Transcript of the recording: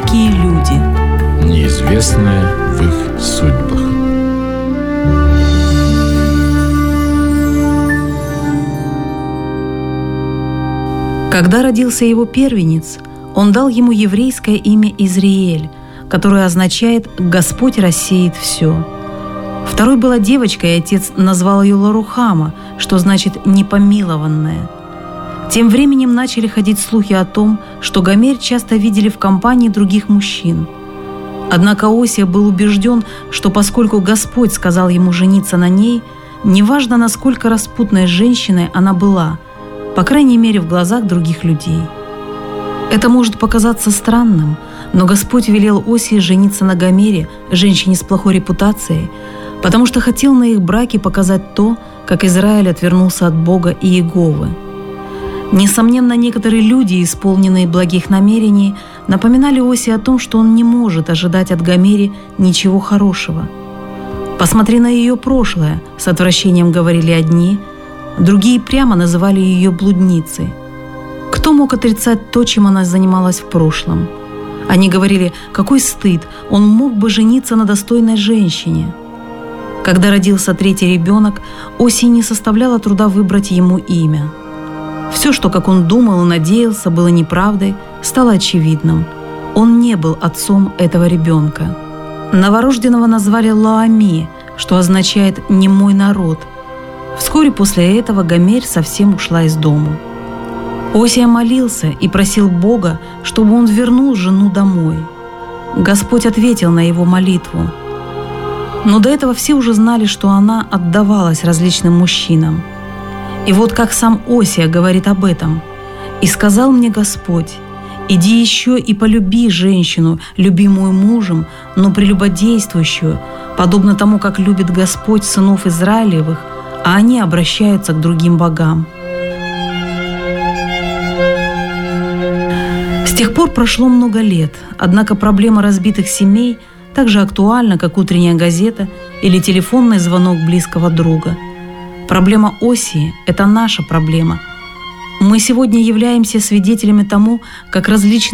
такие люди. Неизвестное в их судьбах. Когда родился его первенец, он дал ему еврейское имя Изриэль, которое означает «Господь рассеет все». Второй была девочка, и отец назвал ее Ларухама, что значит «непомилованная». Тем временем начали ходить слухи о том, что Гомер часто видели в компании других мужчин. Однако Осия был убежден, что поскольку Господь сказал ему жениться на ней, неважно, насколько распутной женщиной она была, по крайней мере, в глазах других людей. Это может показаться странным, но Господь велел Осии жениться на Гомере, женщине с плохой репутацией, потому что хотел на их браке показать то, как Израиль отвернулся от Бога и Иеговы. Несомненно, некоторые люди, исполненные благих намерений, напоминали Осии о том, что он не может ожидать от Гомери ничего хорошего. «Посмотри на ее прошлое», — с отвращением говорили одни, другие прямо называли ее блудницей. Кто мог отрицать то, чем она занималась в прошлом? Они говорили: какой стыд, он мог бы жениться на достойной женщине. Когда родился третий ребенок, Осии не составляло труда выбрать ему имя. Все, что, как он думал и надеялся, было неправдой, стало очевидным. Он не был отцом этого ребенка. Новорожденного назвали Лоами, что означает «не мой народ». Вскоре после этого Гомер совсем ушла из дому. Осия молился и просил Бога, чтобы он вернул жену домой. Господь ответил на его молитву. Но до этого все уже знали, что она отдавалась различным мужчинам. И вот как сам Осия говорит об этом: «И сказал мне Господь: иди еще и полюби женщину, любимую мужем, но прелюбодействующую, подобно тому, как любит Господь сынов Израилевых, а они обращаются к другим богам». С тех пор прошло много лет, однако проблема разбитых семей так же актуальна, как утренняя газета или телефонный звонок близкого друга. Проблема Осии – это наша проблема. Мы сегодня являемся свидетелями тому, как различные